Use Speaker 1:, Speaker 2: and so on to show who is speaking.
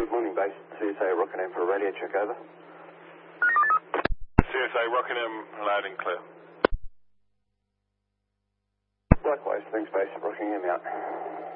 Speaker 1: Good morning, base. CSA Rockingham for a radio check, over.
Speaker 2: CSA Rockingham, loud and clear.
Speaker 1: Likewise, thanks, base. Rockingham out.